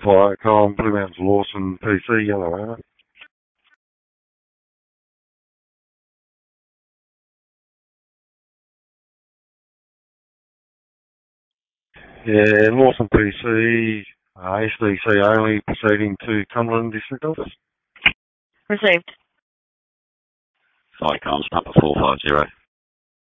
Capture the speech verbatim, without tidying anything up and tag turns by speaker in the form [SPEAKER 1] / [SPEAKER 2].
[SPEAKER 1] five com, Blue Mountains Lawson, P C, yellow over. Yeah, Lawson P C, uh, S D C only, proceeding to Cumberland District Office.
[SPEAKER 2] Received.
[SPEAKER 3] Five comms, number four five zero.